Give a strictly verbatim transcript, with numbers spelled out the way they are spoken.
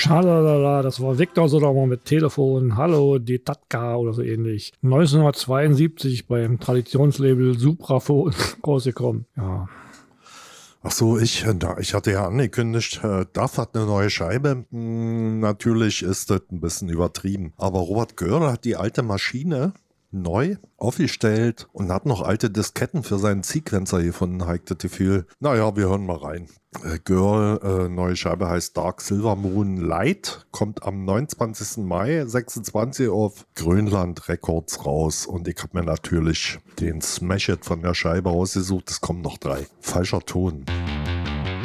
Schalala, das war Victor Sodermann mit Telefon. Hallo, die Tatka oder so ähnlich. neunzehnhundertzweiundsiebzig beim Traditionslabel Supraphon rausgekommen. Ja. Ach so, ich, ich hatte ja angekündigt, Duff hat eine neue Scheibe. Hm, natürlich ist das ein bisschen übertrieben. Aber Robert Göhrl hat die alte Maschine neu aufgestellt und hat noch alte Disketten für seinen Sequencer gefunden, habe ich das Gefühl. Naja, wir hören mal rein. Äh, Girl, äh, neue Scheibe heißt Dark Silver Moon Light, kommt am neunundzwanzigsten Mai sechsundzwanzig auf Grönland Records raus und ich habe mir natürlich den Smash It von der Scheibe ausgesucht. Es kommen noch drei. Falscher Ton.